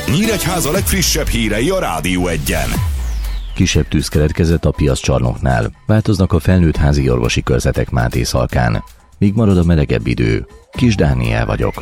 Nyíregyháza legfrissebb hírei a Rádió Egyen. Kisebb tűz keletkezett a piaszcsarnoknál. Változnak a felnőtt házi orvosi körzetek Mátészalkán. Míg marad a melegebb idő. Kis Dániel vagyok.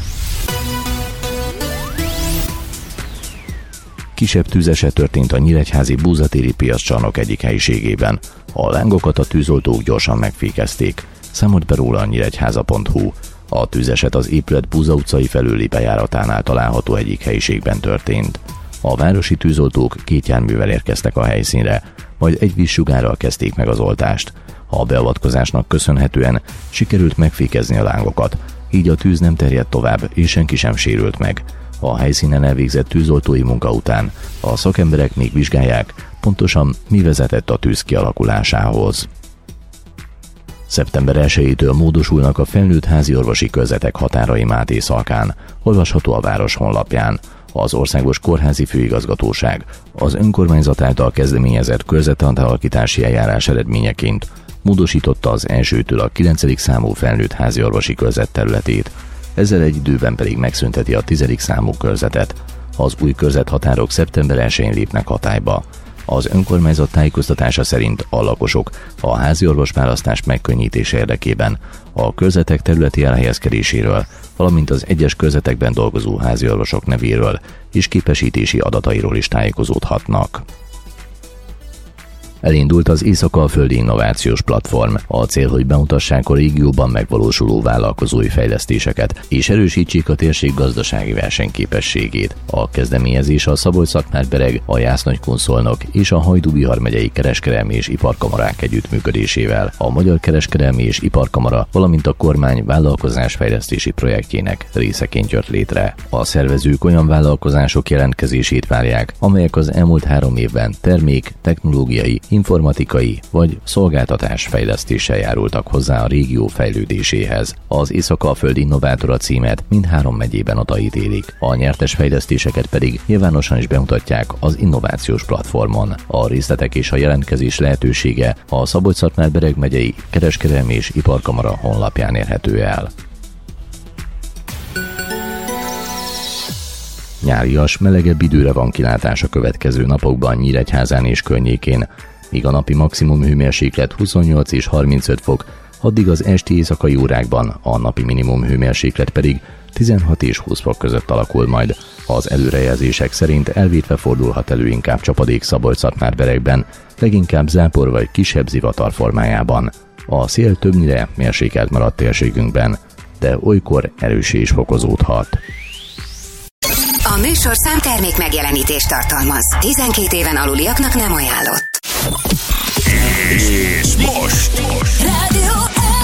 Kisebb tűzeset történt a nyíregyházi Búzatéri piaszcsarnok egyik helyiségében. A lángokat a tűzoltók gyorsan megfékezték. Számolt be róla a nyíregyháza.hu. A tűzeset az épület Búza utcai felüli bejáratánál található egyik helyiségben történt. A városi tűzoltók 2 járművel érkeztek a helyszínre, majd egy vízsugárral kezdték meg az oltást. A beavatkozásnak köszönhetően sikerült megfékezni a lángokat, így a tűz nem terjedt tovább, és senki sem sérült meg. A helyszínen elvégzett tűzoltói munka után a szakemberek még vizsgálják, pontosan mi vezetett a tűz kialakulásához. Szeptember 1-től módosulnak a felnőtt háziorvosi körzetek határai Mátészalkán, olvasható a város honlapján. Az Országos Kórházi Főigazgatóság az önkormányzat által kezdeményezett körzetátalakítási eljárás eredményeként módosította az 1-től a 9. számú felnőtt háziorvosi körzet területét, ezzel egy időben pedig megszünteti a 10. számú körzetet. Az új körzethatárok szeptember 1-én lépnek hatályba. Az önkormányzat tájékoztatása szerint a lakosok a háziorvos választás megkönnyítése érdekében a körzetek területi elhelyezkedéséről, valamint az egyes körzetekben dolgozó háziorvosok nevéről és képesítési adatairól is tájékozódhatnak. Elindult az Észak-Alföldi Innovációs Platform. A cél, hogy bemutassák a régióban megvalósuló vállalkozói fejlesztéseket, és erősítsék a térség gazdasági versenyképességét. A kezdeményezés a Szabolcs-Szatmár-Bereg, a Jász-Nagykun-Szolnok és a Hajdú-Bihar megyei kereskedelmi és iparkamarák együttműködésével, a Magyar Kereskedelmi és Iparkamara, valamint a kormány vállalkozásfejlesztési projektjének részeként jött létre. A szervezők olyan vállalkozások jelentkezését várják, amelyek az elmúlt 3 évben termék, technológiai, informatikai vagy szolgáltatás fejlesztéssel járultak hozzá a régió fejlődéséhez. Az Észak-Alföldi Innovátora címet mindhárom megyében odaítélik. A nyertes fejlesztéseket pedig nyilvánosan is bemutatják az innovációs platformon. A részletek és a jelentkezés lehetősége a Szabolcs-Szatmár-Bereg megyei Kereskedelmi és Iparkamara honlapján érhető el. Nyárias, melegebb időre van kilátás a következő napokban Nyíregyházán és környékén, míg a napi maximum hőmérséklet 28 és 35 fok, addig az esti éjszakai órákban a napi minimum hőmérséklet pedig 16 és 20 fok között alakul majd. Az előrejelzések szerint elvétve fordulhat elő inkább csapadék Szabolcs-Szatmár-Beregben, leginkább zápor vagy kisebb zivatar formájában. A szél többnyire mérsékelt maradt térségünkben, de olykor erőssé is fokozódhat. A műsor számtermék megjelenítést tartalmaz. 12 éven aluliaknak nem ajánlott. És most Rádió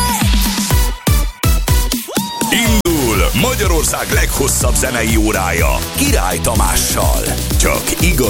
indul Magyarország leghosszabb zenei órája Király Tamással. Csak igaz